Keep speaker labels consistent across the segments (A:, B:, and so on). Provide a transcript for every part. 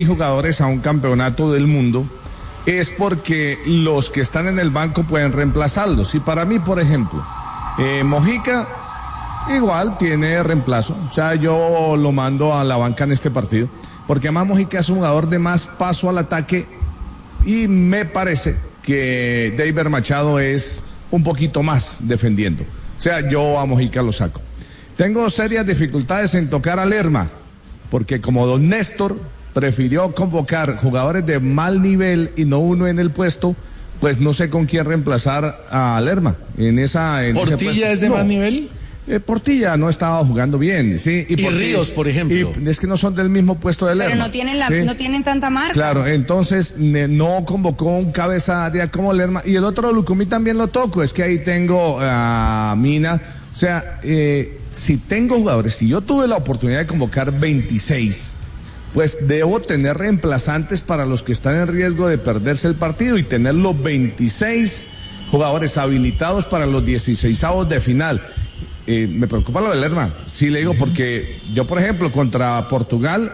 A: jugadores a un campeonato del mundo es porque los que están en el banco pueden reemplazarlos. Y para mí, por ejemplo, Mojica igual tiene reemplazo. O sea, yo lo mando a la banca en este partido, porque además Mojica es un jugador de más paso al ataque y me parece que David Machado es un poquito más defendiendo. O sea, yo a Mojica lo saco. Tengo serias dificultades en tocar a Lerma, porque como don Néstor prefirió convocar jugadores de mal nivel y no uno en el puesto, pues no sé con quién reemplazar a Lerma
B: ¿Portilla es de mal nivel?
A: Portilla no estaba jugando bien, sí.
B: Y Ríos, por ejemplo.
A: Y es que no son del mismo puesto de Lerma.
C: Pero no tienen tanta marca.
A: Claro, entonces no convocó un cabeza de área como Lerma. Y el otro Lucumí también lo toco, es que ahí tengo a Mina. O sea, si tengo jugadores, si yo tuve la oportunidad de convocar 26, pues debo tener reemplazantes para los que están en riesgo de perderse el partido y tener los 26 jugadores habilitados para los 16avos de final. Me preocupa lo de Lerma, sí le digo, porque yo, por ejemplo, contra Portugal,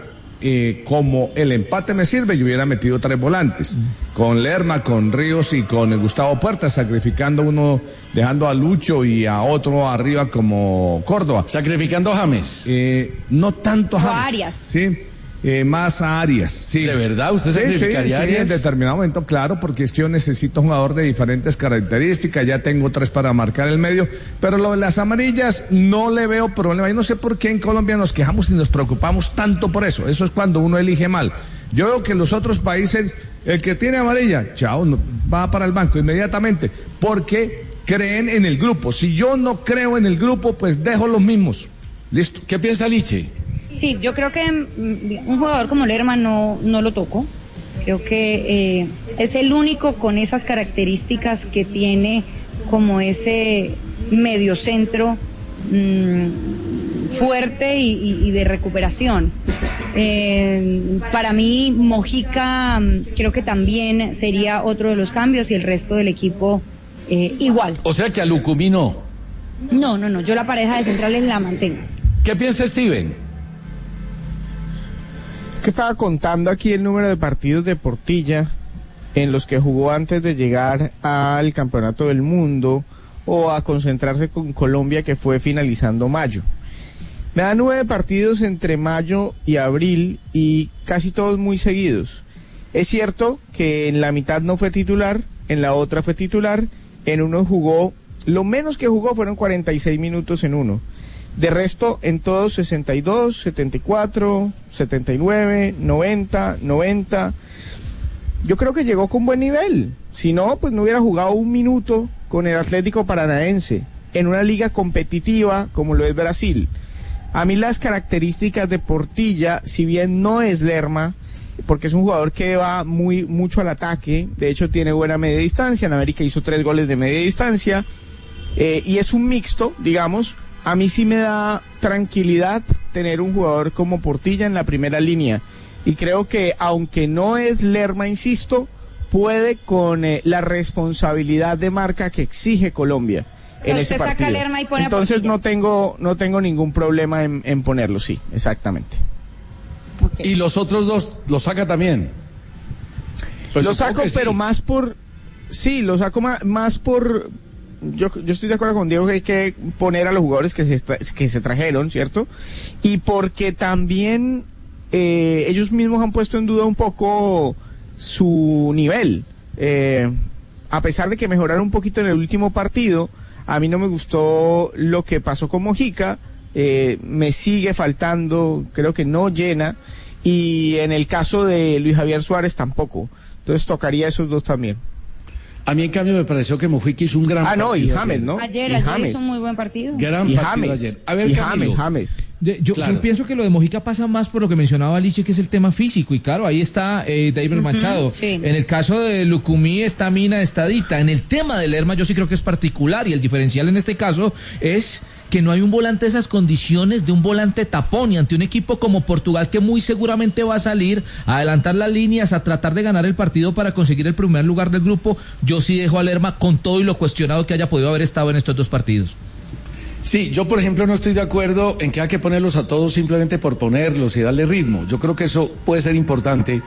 A: como el empate me sirve, yo hubiera metido 3 volantes, con Lerma, con Ríos y con Gustavo Puerta, sacrificando uno, dejando a Lucho y a otro arriba como Córdoba.
B: ¿Sacrificando a James?
A: No tanto a James.
C: O a Arias.
A: Sí. Más a Arias, sí.
B: ¿De verdad? ¿Usted sacrificaría a Arias?
A: En determinado momento, claro, porque es que yo necesito un jugador de diferentes características, ya tengo 3 para marcar el medio, pero lo de las amarillas no le veo problema. Yo no sé por qué en Colombia nos quejamos y nos preocupamos tanto por eso. Eso es cuando uno elige mal. Yo veo que en los otros países, el que tiene amarilla, chao, va para el banco inmediatamente, porque creen en el grupo. Si yo no creo en el grupo, pues dejo los mismos. Listo.
B: ¿Qué piensa Liche?
C: Sí, yo creo que un jugador como Lerma no lo toco. Creo que es el único con esas características que tiene como ese mediocentro fuerte y de recuperación. Para mí, Mojica creo que también sería otro de los cambios y el resto del equipo igual.
B: O sea que a Lucumí no.
C: No, yo la pareja de centrales la mantengo.
B: ¿Qué piensa Steven?
D: Que estaba contando aquí el número de partidos de Portilla en los que jugó antes de llegar al Campeonato del Mundo o a concentrarse con Colombia, que fue finalizando mayo. Me da 9 partidos entre mayo y abril y casi todos muy seguidos. Es cierto que en la mitad no fue titular, en la otra fue titular, en uno jugó, lo menos que jugó fueron 46 minutos en uno. De resto, en todos 62, 74, 79, 90. Yo creo que llegó con buen nivel. Si no, pues no hubiera jugado un minuto con el Atlético Paranaense en una liga competitiva como lo es Brasil. A mí las características de Portilla, si bien no es Lerma, porque es un jugador que va mucho al ataque, de hecho tiene buena media distancia, en América hizo 3 goles de media distancia, y es un mixto, digamos. A mí sí me da tranquilidad tener un jugador como Portilla en la primera línea. Y creo que, aunque no es Lerma, insisto, puede con la responsabilidad de marca que exige Colombia en ese partido.
C: Saca Lerma y pone
D: Entonces
C: no
D: tengo ningún problema en ponerlo, sí, exactamente.
B: Okay. ¿Y los otros dos los saca también?
D: Pues lo saco, pero sí. Más por... Sí, lo saco más por... Yo estoy de acuerdo con Diego que hay que poner a los jugadores que se trajeron, ¿cierto? Y porque también ellos mismos han puesto en duda un poco su nivel. A pesar de que mejoraron un poquito en el último partido, a mí no me gustó lo que pasó con Mojica. Me sigue faltando, creo que no llena. Y en el caso de Luis Javier Suárez tampoco. Entonces tocaría esos dos también.
B: A mí, en cambio, me pareció que Mojica hizo un gran partido.
D: Y James, ¿no?
C: Ayer hizo un muy buen partido.
B: Gran partido ayer. A ver,
D: James.
E: Yo pienso que lo de Mojica pasa más por lo que mencionaba Liche, que es el tema físico. Y claro, ahí está David Machado.
C: Sí.
E: En el caso de Lucumí está Mina, está Dita. En el tema de Lerma yo sí creo que es particular. Y el diferencial en este caso es que no hay un volante de esas condiciones, de un volante tapón, y ante un equipo como Portugal que muy seguramente va a salir a adelantar las líneas, a tratar de ganar el partido para conseguir el primer lugar del grupo, yo sí dejo a Lerma con todo y lo cuestionado que haya podido haber estado en estos 2 partidos.
B: Sí, yo por ejemplo no estoy de acuerdo en que hay que ponerlos a todos simplemente por ponerlos y darle ritmo. Yo creo que eso puede ser importante.